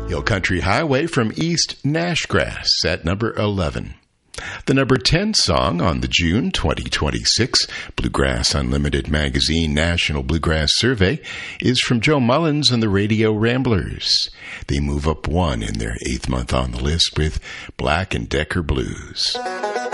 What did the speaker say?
Hill Country Highway from East Nashgrass at number 11. The number 10 song on the June 2026 Bluegrass Unlimited Magazine National Bluegrass Survey is from Joe Mullins and the Radio Ramblers. They move up one in their 8th month on the list with Black and Decker Blues.